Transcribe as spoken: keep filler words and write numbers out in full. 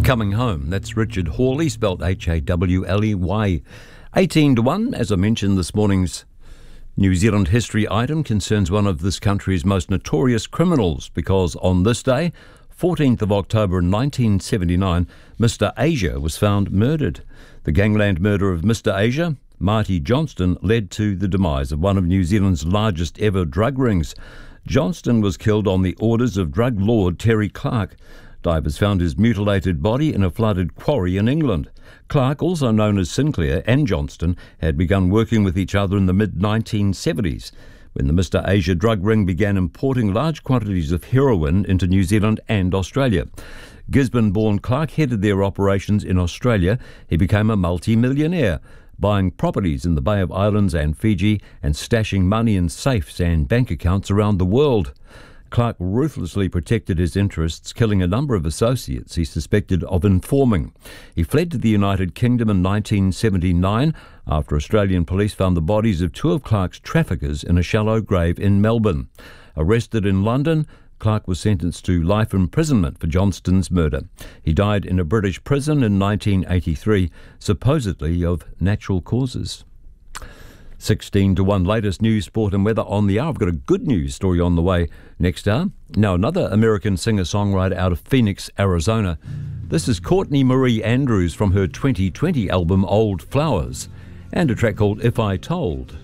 Coming Home. That's Richard Hawley, spelt H A W L E Y. eighteen to one, as I mentioned, this morning's New Zealand history item concerns one of this country's most notorious criminals, because on this day, fourteenth of October nineteen seventy-nine, Mister Asia was found murdered. The gangland murder of Mister Asia, Marty Johnston, led to the demise of one of New Zealand's largest ever drug rings. Johnston was killed on the orders of drug lord Terry Clark. Divers found his mutilated body in a flooded quarry in England. Clark, also known as Sinclair, and Johnston had begun working with each other in the mid nineteen seventies, when the Mister Asia drug ring began importing large quantities of heroin into New Zealand and Australia. Gisborne-born Clark headed their operations in Australia. He became a multi-millionaire, buying properties in the Bay of Islands and Fiji and stashing money in safes and bank accounts around the world. Clark ruthlessly protected his interests, killing a number of associates he suspected of informing. He fled to the United Kingdom in nineteen seventy-nine after Australian police found the bodies of two of Clark's traffickers in a shallow grave in Melbourne. Arrested in London, Clark was sentenced to life imprisonment for Johnston's murder. He died in a British prison in nineteen eighty-three, supposedly of natural causes. sixteen to one, latest news, sport and weather on the hour. I've got a good news story on the way next hour. Now, another American singer-songwriter out of Phoenix, Arizona. This is Courtney Marie Andrews from her twenty twenty album Old Flowers, and a track called If I Told.